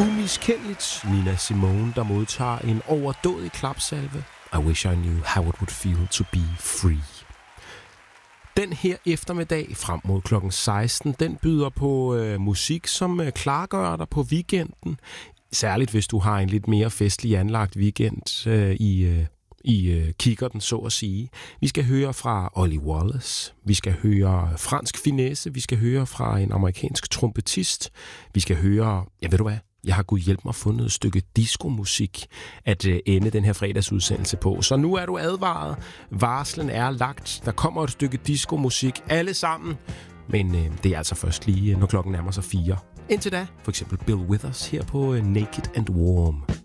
Umiskendeligt Nina Simone, der modtager en overdådig klapsalve. I wish I knew how it would feel to be free. Den her eftermiddag frem mod klokken 16, den byder på musik, som klargør dig på weekenden. Særligt hvis du har en lidt mere festlig anlagt weekend i kikkerten, så at sige. Vi skal høre fra Ollie Wallace, vi skal høre fransk finesse, vi skal høre fra en amerikansk trompetist, vi skal høre, ja ved du hvad, jeg har gud hjælp mig fundet et stykke diskomusik at ende den her fredagsudsendelse på. Så nu er du advaret, varslen er lagt, der kommer et stykke diskomusik, alle sammen, men det er altså først lige, når klokken nærmer sig 4. Indtil da, for eksempel Bill Withers her på Naked and Warm.